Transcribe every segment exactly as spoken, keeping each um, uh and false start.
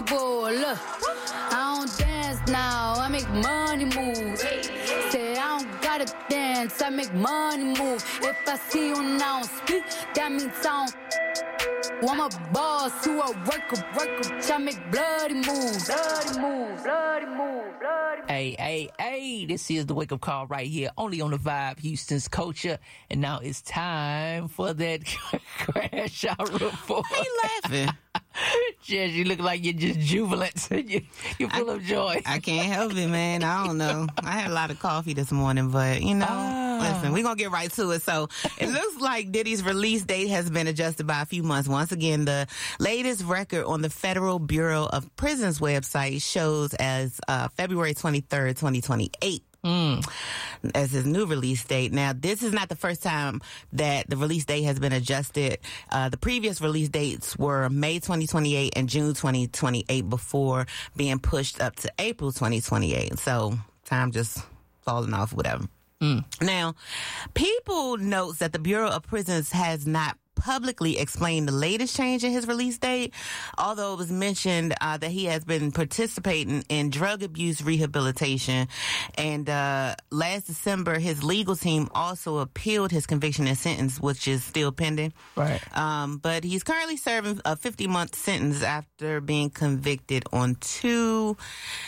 unstoppable. Look, I don't dance now, I make money move. Say I don't gotta dance, I make money move. If I see you now speak, that means I don't. I'm a boss, you a worker, worker. I make bloody moves, bloody moves, bloody moves, bloody moves. Hey, hey, hey, this is the Wake Up Call right here, only on the Vibe, Houston's Culture. And now it's time for that crash out report. Why you laughing? Jess, you look like you're just jubilant. you, you're full I, of joy. I can't help it, man. I don't know. I had a lot of coffee this morning, but, you know, ah. listen, we're going to get right to it. So it looks like Diddy's release date has been adjusted by a few months. Once again, the latest record on the Federal Bureau of Prisons website shows as uh, February twenty-third, twenty twenty-eight. Mm. As his new release date. Now, this is not the first time that the release date has been adjusted. Uh, the previous release dates were May twenty twenty-eight and June twenty twenty-eight before being pushed up to April twenty twenty-eight. So, time just falling off, whatever. Mm. Now, People notes that the Bureau of Prisons has not publicly explained the latest change in his release date, although it was mentioned uh, that he has been participating in drug abuse rehabilitation. And uh, last December, his legal team also appealed his conviction and sentence, which is still pending. Right. Um, but he's currently serving a fifty-month sentence after being convicted on two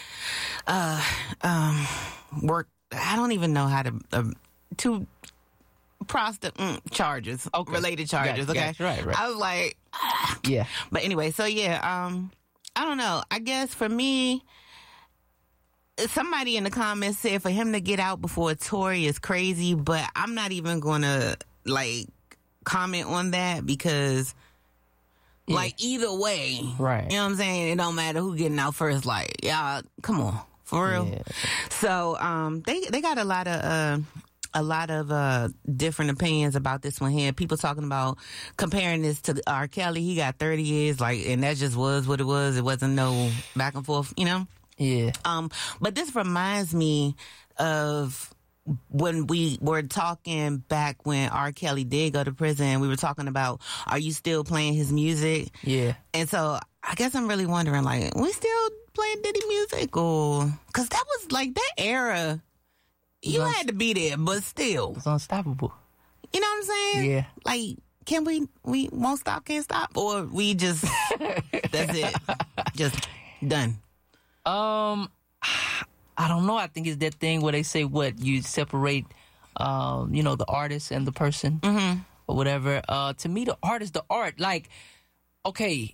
uh, um, work. I don't even know how to uh, two. Prosti- mm, charges, okay. related charges, gotcha, okay? Gotcha, right, right. I was like, ah. yeah. But anyway, so yeah, um, I don't know. I guess for me, somebody in the comments said for him to get out before Tory is crazy, but I'm not even going to, like, comment on that because, yeah. like, either way, right. you know what I'm saying? It don't matter who getting out first. Like, y'all, come on, for real. Yeah. So, um, they, they got a lot of, uh, a lot of uh different opinions about this one here. People talking about comparing this to R. Kelly. He got thirty years, like, and that just was what it was. It wasn't no back and forth, you know? Yeah. Um, but this reminds me of when we were talking back when R. Kelly did go to prison. We were talking about, are you still playing his music? Yeah. And so I guess I'm really wondering, like, we still playing Diddy music? Or, cause that was like that era. You un- had to be there, but still. It's unstoppable. You know what I'm saying? Yeah. Like, can we, we won't stop, can't stop? Or we just, that's it. Just done. Um, I don't know. I think it's that thing where they say what, you separate, um, you know, the artist and the person mm-hmm. or whatever. Uh, to me, the art is the art. Like, okay.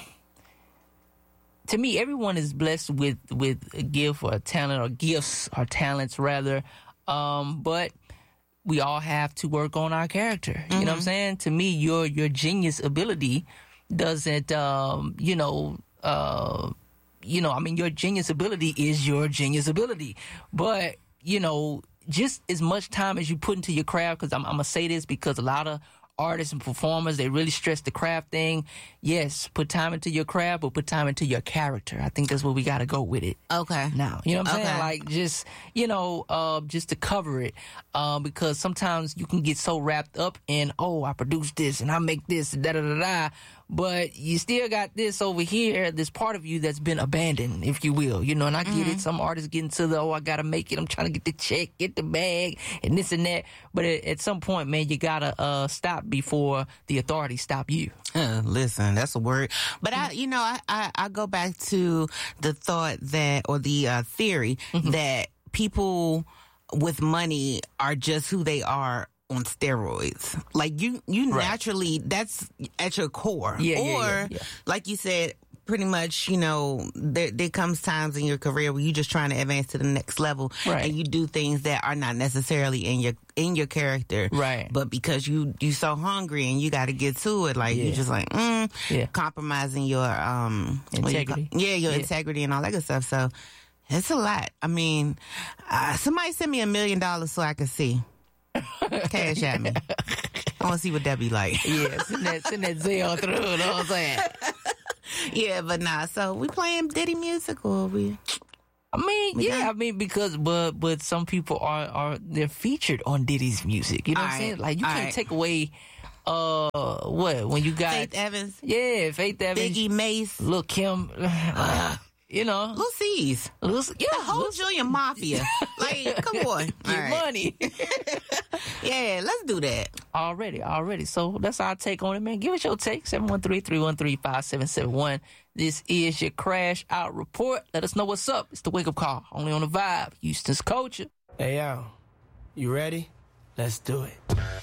To me, everyone is blessed with, with a gift or a talent or gifts or talents rather. Um, but we all have to work on our character. Mm-hmm. You know what I'm saying? To me, your, your genius ability doesn't, um, you know, uh, you know, I mean, your genius ability is your genius ability. But, you know, just as much time as you put into your craft, because I'm, I'm going to say this because a lot of artists and performers, they really stress the craft thing. Yes, put time into your craft, but put time into your character. I think that's where we got to go with it. Okay. Now, you know what I'm okay. saying? Like, just, you know, uh, just to cover it. Uh, because sometimes you can get so wrapped up in, oh, I produce this and I make this, da da da da. But you still got this over here, this part of you that's been abandoned, if you will. You know, and I get mm-hmm. it. Some artists get into the, oh, I got to make it. I'm trying to get the check, get the bag, and this and that. But at, at some point, man, you got to uh, stop before the authorities stop you. Uh, listen, that's a word. But I, you know, I, I, I go back to the thought that, or the uh, theory mm-hmm. that people with money are just who they are on steroids. Like you, you right. naturally, that's at your core. Yeah, or, yeah, yeah, yeah. like you said, pretty much, you know, there, there comes times in your career where you're just trying to advance to the next level, right. and you do things that are not necessarily in your in your character, right? But because you you so hungry and you got to get to it, like yeah. you just like mm, yeah. compromising your um integrity, you, yeah, your yeah. integrity and all that good stuff. So it's a lot. I mean, uh, somebody send me a million dollars so I can see. Cash at me. I want to see what that be like. Yeah, send that, send that Zelle through. You know what I'm saying? Yeah, but nah. So we playing Diddy music, or we? I mean, we yeah. got... I mean, because but but some people are are they're featured on Diddy's music. You know all what I'm right. saying? Like you all can't right. take away Uh, what? When you got Faith Evans. Yeah, Faith Evans. Biggie Mace. Lil' Kim. Uh, you know. Lil C's. Lil, yeah, the whole Lil, Junior Mafia. Like, come on. Get right. money. Yeah, let's do that. Already, already. So that's our take on it, man. Give us your take. seven one three, three one three, five seven seven one. This is your Crash Out Report. Let us know what's up. It's the Wake Up Call. Only on the Vibe. Houston's culture. Hey, yo. You ready? Let's do it.